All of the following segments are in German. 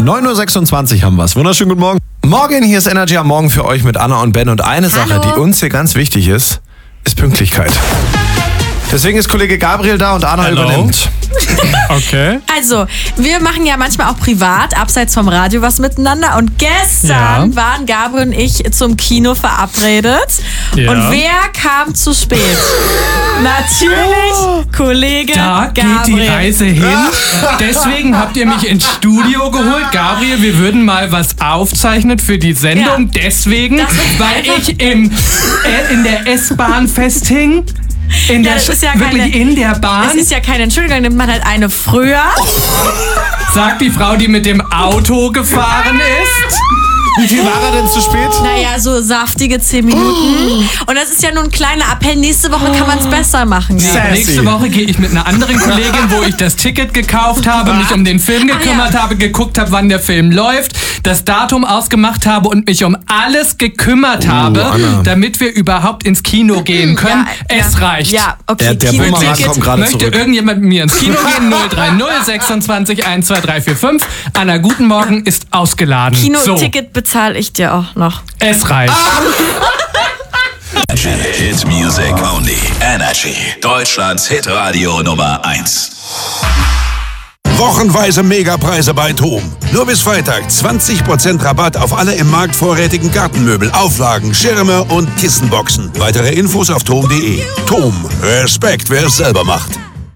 9.26 Uhr haben wir es. Wunderschönen guten Morgen. Morgen, hier ist Energy am Morgen für euch mit Anna und Ben. Und eine Sache, die uns hier ganz wichtig ist Pünktlichkeit. Deswegen ist Kollege Gabriel da und Anna übernimmt. Okay. Also, wir machen ja manchmal auch privat, abseits vom Radio, was miteinander. Und gestern waren Gabriel und ich zum Kino verabredet. Ja. Und wer kam zu spät? Natürlich Kollege Da Gabriel. geht die Reise hin. Deswegen habt ihr mich ins Studio geholt. Gabriel, wir würden mal was aufzeichnen für die Sendung. Ja. Deswegen, weil ich in der S-Bahn festhing. Das ist ja wirklich in der Bahn. Das ist ja keine Entschuldigung, nimmt man halt eine früher. Sagt die Frau, die mit dem Auto gefahren ist. Wie viel war er denn zu spät? Naja, so saftige 10 Minuten. Und das ist ja nur ein kleiner Appell. Nächste Woche kann man es besser machen. Ja, nächste Woche gehe ich mit einer anderen Kollegin, wo ich das Ticket gekauft habe, mich um den Film gekümmert habe, geguckt habe, wann der Film läuft, das Datum ausgemacht habe und mich um alles gekümmert habe, Anna. damit wir überhaupt ins Kino gehen können. Es reicht. Ja, okay. Der Bumerang kommt gerade Möchte zurück. irgendjemand mit mir ins Kino gehen? 030 26 12345. Anna, guten Morgen, ist ausgeladen. Kino-Ticket bezahle ich dir auch noch. Es reicht. Hit Music Only. Energy. Deutschlands Hitradio Nummer 1. Wochenweise Megapreise bei TOM. Nur bis Freitag 20% Rabatt auf alle im Markt vorrätigen Gartenmöbel, Auflagen, Schirme und Kissenboxen. Weitere Infos auf tom.de. TOM. Respekt, wer es selber macht.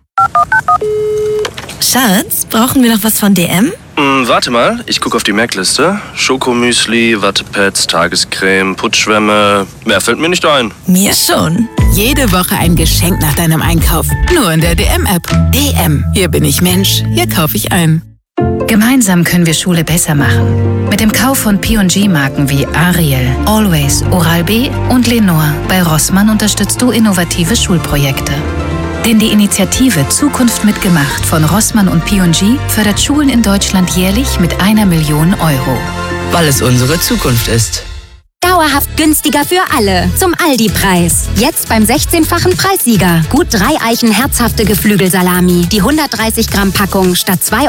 Schatz, brauchen wir noch was von DM? Warte mal, ich gucke auf die Merkliste. Schokomüsli, Wattepads, Tagescreme, Putzschwämme. Mehr fällt mir nicht ein. Mir schon. Jede Woche ein Geschenk nach deinem Einkauf. Nur in der DM-App. DM. Hier bin ich Mensch. Hier kaufe ich ein. Gemeinsam können wir Schule besser machen. Mit dem Kauf von P&G-Marken wie Ariel, Always, Oral-B und Lenore bei Rossmann unterstützt du innovative Schulprojekte. Denn die Initiative Zukunft mitgemacht von Rossmann und P&G fördert Schulen in Deutschland jährlich mit 1 Million Euro. Weil es unsere Zukunft ist. Dauerhaft günstiger für alle. Zum Aldi-Preis. Jetzt beim 16-fachen Preissieger. Gut 3 Eichen herzhafte Geflügelsalami. Die 130 Gramm Packung statt 2